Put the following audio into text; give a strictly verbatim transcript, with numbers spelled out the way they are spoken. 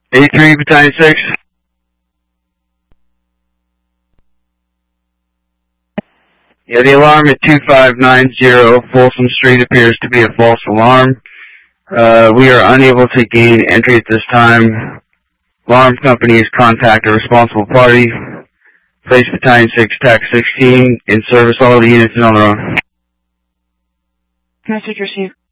eight three, Battalion six. Yeah, the alarm at two five nine zero Folsom Street appears to be a false alarm. Uh, we are unable to gain entry at this time. Alarm companies contact a responsible party. Place Battalion six, T A C sixteen, in service all the units and on the run. Message received.